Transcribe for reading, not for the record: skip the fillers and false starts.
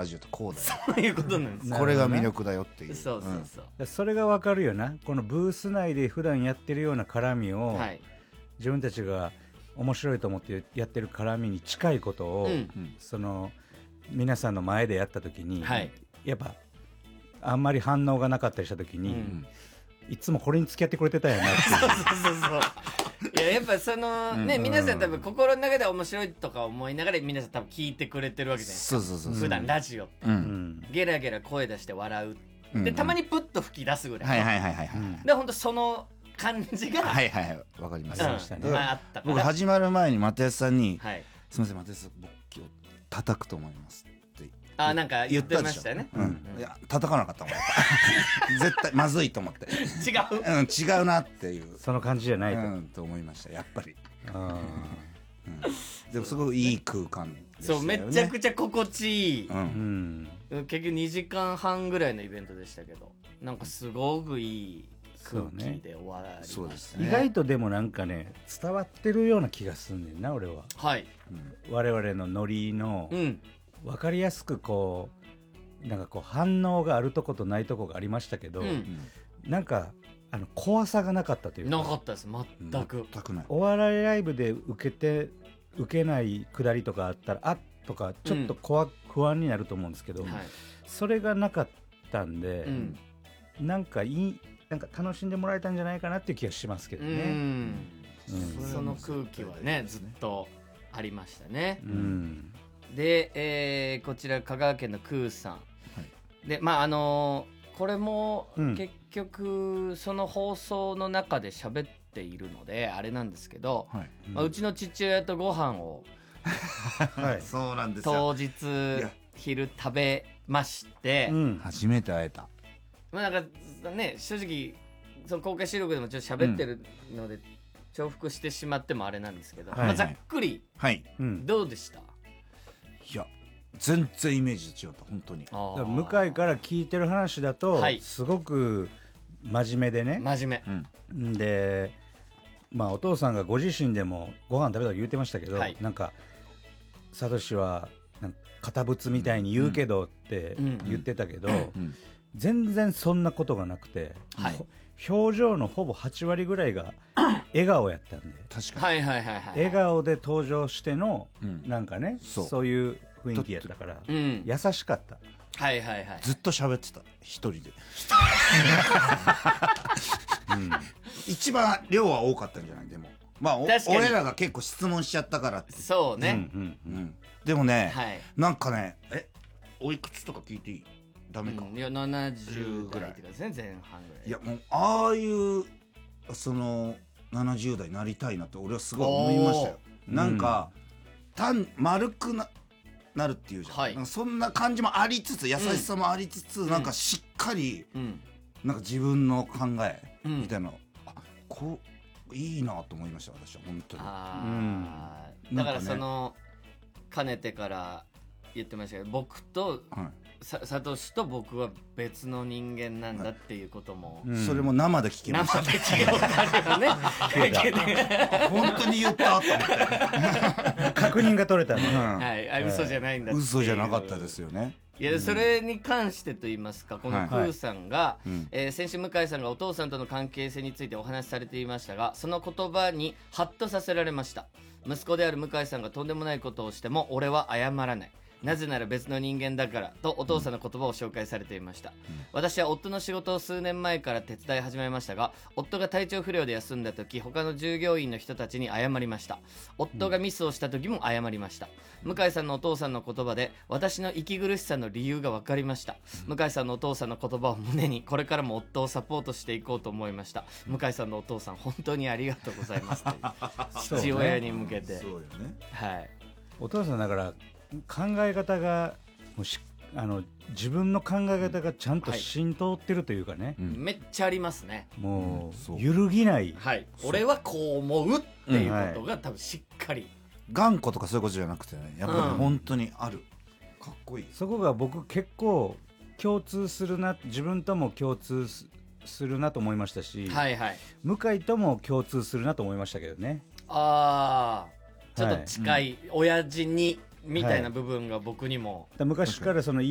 ラジオってこうだよ、 そういうことなんですよ。 これが魅力だよっていう。 そうそうそう、 それが分かるよな。このブース内で普段やってるような絡みを、 はい、 自分たちが面白いと思ってやってる絡みに近いことを、その皆さんの前でやった時に、 はい、 やっぱあんまり反応がなかったりした時に、いつもこれに付き合ってくれてたよなっていうそうそうそういややっぱそのね、皆さん多分心の中で面白いとか思いながら皆さん多分聞いてくれてるわけじゃないですか。 そう普段ラジオって、ゲラゲラ声出して笑う、でたまにプッと吹き出すぐらい、 はいはいはいはい、 で本当その感じがはいはいはい、わかります。 あったから僕始まる前に又吉さんに、 はい、 すみません又吉さん僕今日叩くと思いますってなんか言ってましたよね。 いや叩かなかったもん絶対まずいと思って違う、 違うなっていう、 その感じじゃないと、 と思いましたやっぱり。でもすごくいい空間でしたよね。 そうめちゃくちゃ心地いい、結局2時間半ぐらいのイベントでしたけど、なんかすごくいい空気で終わりましたね。 そうですね。 意外とでもなんかね伝わってるような気がすんねんな俺は。 はい、 我々のノリの、分かりやすくこうなんかこう反応があるとことないとこがありましたけど、なんか怖さがなかったというか。 なかったです全くない。 お笑いライブで受けないくだりとかあったらあっとかちょっと不安になると思うんですけど、それがなかったんで、なんか楽しんでもらえたんじゃないかなっていう気がしますけどね。 その空気はねずっとありましたね。で、こちら香川県のクーさん、でこれも結局その放送の中で喋っているのであれなんですけど、うちの父親とご飯をそうなんですよ、 当日昼食べまして、 初めて会えた。 なんかね正直その公開収録でもちょっと喋ってるので重複してしまってもあれなんですけど、ざっくりどうでした？ いや全然イメージと違った本当に。 向井から聞いてる話だと、すごく真面目でね。 真面目、でお父さんがご自身でもご飯食べたと言ってましたけど、なんかサトシは堅物みたいに言うけどって言ってたけど、全然そんなことがなくて、表情のほぼ8割ぐらいが笑顔やったんで。 確かに笑顔で登場してのなんかね、そういう雰囲気やったから優しかった。 ずっと喋ってた一人で一番量は多かったんじゃない？でも俺らが結構質問しちゃったからって。 そうね。 でもね、なんかねおいくつとか聞いていい？ダメか。 いや70ぐらいですね、前半ぐらい。 いやもうああいうその70代になりたいなって俺はすごい思いましたよ。なんか丸くなるっていうじゃん、なんかそんな感じもありつつ優しさもありつつ、なんかしっかり、なんか自分の考えみたいな、こういいなと思いました私は本当に。 だからそのかねてから言ってましたけど、僕とサトシと僕は別の人間なんだっていうことも、 それも生で聞きました。 生で聞けたね。 本当に言ったと思って確認が取れたね。 嘘じゃないんだって。 嘘じゃなかったですよね。 いやそれに関してと言いますか、このクーさんが、先週向井さんがお父さんとの関係性についてお話しされていましたが、その言葉にハッとさせられました。息子である向井さんがとんでもないことをしても俺は謝らない、なぜなら別の人間だからとお父さんの言葉を紹介されていました。私は夫の仕事を数年前から手伝い始めましたが、夫が体調不良で休んだ時、他の従業員の人たちに謝りました。夫がミスをした時も謝りました。向井さんのお父さんの言葉で私の息苦しさの理由が分かりました。向井さんのお父さんの言葉を胸にこれからも夫をサポートしていこうと思いました。向井さんのお父さん本当にありがとうございますと父親に向けて。 そうよね。 お父さんだから考え方がもう自分の考え方がちゃんと浸透ってるというかね、 めっちゃありますね。 もう揺るぎない、 俺はこう思うっていうことが多分しっかり、 頑固とかそういうことじゃなくてね、やっぱり本当にある、かっこいい。 そこが僕結構共通するな、自分とも共通するなと思いましたし、向井とも共通するなと思いましたけどね。 ちょっと近い、親父にみたいな部分が僕にも、 昔からその